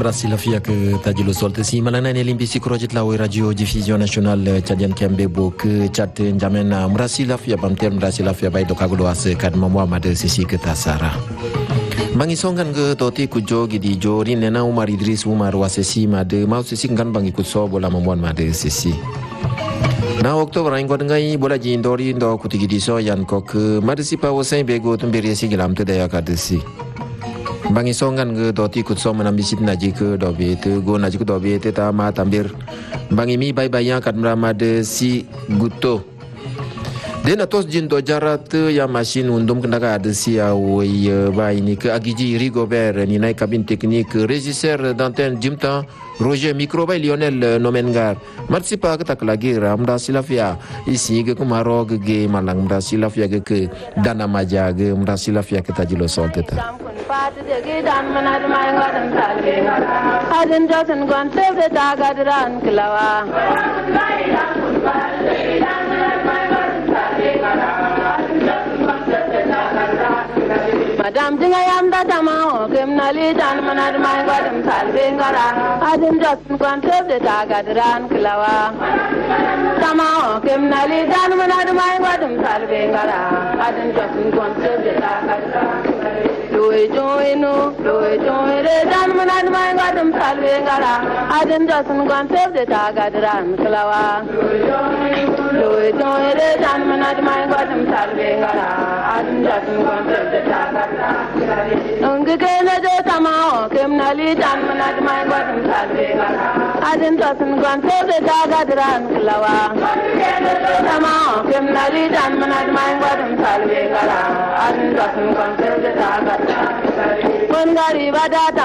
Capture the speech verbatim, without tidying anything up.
Mrasi lafia ke tajulu solte si malana ne limbi sikrojit la radio diffusion nationale Tchadian Kembebo ke chat njamena mrasi lafia pamter mrasi lafia bai dokagulo ase kad mamwa made sisi ke tasara bangi songan ke toti kujo gidi jori nena Umar Idris Umar wasesi made mau sisi kan bangi kutso bola mamwan made sisi na Oktober ingo dengai bola jindori ndo kutigidi so yan kok made sipa wasai bego tumberi si gilam te daya kadesi bangi songan ke doti kutso menambisit naji ke dobe te go naji ke dobe te ta ma tambir bangi mi bai bai yang kat mramade si guto den atos jin do jarat ya machine undum kendaka ada si awoi bai ni ke agiji Rigobert ni naik kabin teknik régisseur d'antenne jimta Roger micro bai Lionel Nomengar marsipa ke tak lagi ramda silafia isi ke kumaro ge malang mda silafia ke ke dana maja ge mda silafia ke tajilo solte ta Pati degi dan manad mai ngadam salve adin josen gon tebe dagadran klawa Madam dinga yam da dama kem nali dan manad mai ngadam salve ngara adin josen gon tebe dagadran klawa dama kem nali dan manad mai ngadam salve ngara adin josen gon tebe dagadran Loe joy no, loe joy re dan manad mai ngadam salve ngara adin josen gon tebe dagadran klawa Loe joy re dan manad mai ngadam salve ngara adin josen gon tebe dagadran Unge kena de tama kem nali dan manad mai ngadam salve ngara adin josen gon tebe dagadran klawa tama kem nali dan manad mai ngadam salve ngara adin josen gon tebe dagadran Kon gari bada